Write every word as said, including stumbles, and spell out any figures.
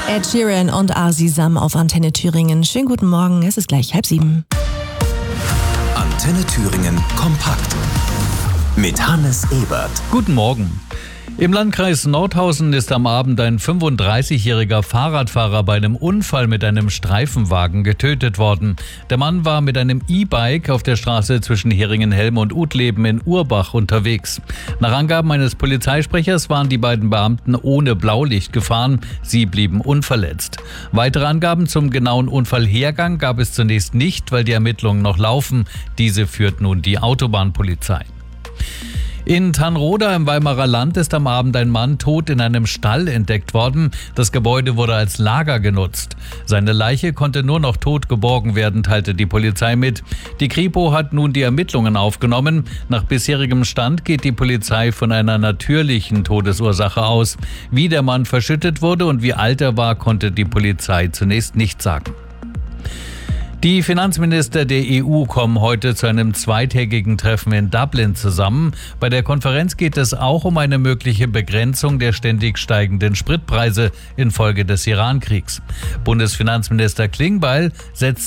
Ed Sheeran und Arsi Sam auf Antenne Thüringen. Schönen guten Morgen, es ist gleich halb sieben. Antenne Thüringen kompakt mit Hannes Ebert. Guten Morgen. Im Landkreis Nordhausen ist am Abend ein fünfunddreißigjähriger Fahrradfahrer bei einem Unfall mit einem Streifenwagen getötet worden. Der Mann war mit einem E-Bike auf der Straße zwischen Heringen-Helm und Utleben in Urbach unterwegs. Nach Angaben eines Polizeisprechers waren die beiden Beamten ohne Blaulicht gefahren. Sie blieben unverletzt. Weitere Angaben zum genauen Unfallhergang gab es zunächst nicht, weil die Ermittlungen noch laufen. Diese führt nun die Autobahnpolizei. In Tannroda im Weimarer Land ist am Abend ein Mann tot in einem Stall entdeckt worden. Das Gebäude wurde als Lager genutzt. Seine Leiche konnte nur noch tot geborgen werden, teilte die Polizei mit. Die Kripo hat nun die Ermittlungen aufgenommen. Nach bisherigem Stand geht die Polizei von einer natürlichen Todesursache aus. Wie der Mann verschüttet wurde und wie alt er war, konnte die Polizei zunächst nicht sagen. Die Finanzminister der E U kommen heute zu einem zweitägigen Treffen in Dublin zusammen. Bei der Konferenz geht es auch um eine mögliche Begrenzung der ständig steigenden Spritpreise infolge des Iran-Kriegs. Bundesfinanzminister Klingbeil setzt